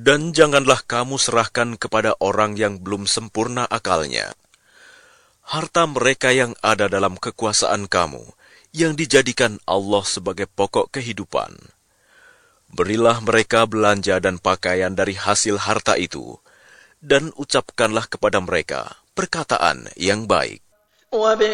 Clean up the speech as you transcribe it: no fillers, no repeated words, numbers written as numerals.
Dan janganlah kamu serahkan kepada orang yang belum sempurna akalnya harta mereka yang ada dalam kekuasaan kamu, yang dijadikan Allah sebagai pokok kehidupan. Berilah mereka belanja dan pakaian dari hasil harta itu, dan ucapkanlah kepada mereka perkataan yang baik.